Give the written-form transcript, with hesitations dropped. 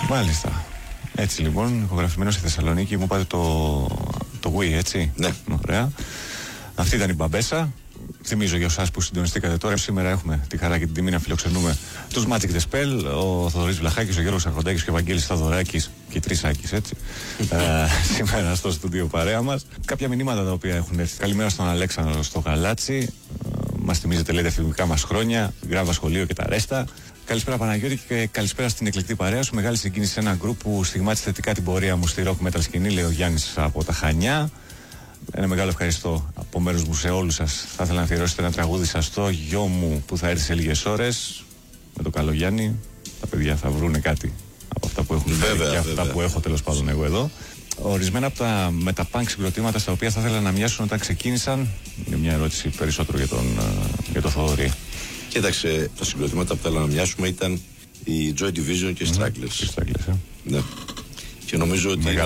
Μάλιστα. Έτσι λοιπόν, ηχογραφημένο στη Θεσσαλονίκη, μου πάτε το Wii, έτσι. Ναι. Ωραία. Αυτή ήταν η Μπαμπέσα. Θυμίζω για εσάς που συντονιστήκατε τώρα. Σήμερα έχουμε τη χαρά και την τιμή να φιλοξενούμε τους Magic the Spell, ο Θοδωρής Βλαχάκης, ο Γιώργος Αρχοντάκης και ο Βαγγέλης Σταδωράκης και τρεις Άκης, έτσι. Σήμερα στο στούντιο παρέα μας. Κάποια μηνύματα τα οποία έχουν έρθει. Καλημέρα στον Αλέξανδρο στο Γαλάτσι. Μας θυμίζετε, λέτε, φοιτητικά μας χρόνια. Γράβα σχολείο και τα ρέστα. Καλησπέρα Παναγιώτη και καλησπέρα στην εκλεκτή παρέα σου. Μεγάλη συγκίνηση σε ένα γκρουπ που στιγμάτισε θετικά την πορεία μου στη rock metal σκηνή, λέει ο Γιάννης από τα Χανιά. Ένα μεγάλο ευχαριστώ από μέρους μου σε όλους σας. Θα ήθελα να αφιερώσετε ένα τραγούδι σας στο γιο μου που θα έρθει σε λίγες ώρες. Με το καλό Γιάννη. Τα παιδιά θα βρούνε κάτι από αυτά που έχουν φέρει και αυτά που έχω τέλος πάντων εγώ εδώ. Ορισμένα από τα μεταπάνκ συγκροτήματα στα οποία θα ήθελα να μοιάσουν όταν ξεκίνησαν. Είναι μια ερώτηση περισσότερο για τον Θοδωρή. Κοίταξε, τα συγκροτήματα που θέλαμε να μοιάσουμε ήταν η Joy Division και οι Stragglers. Ναι. Και νομίζω ότι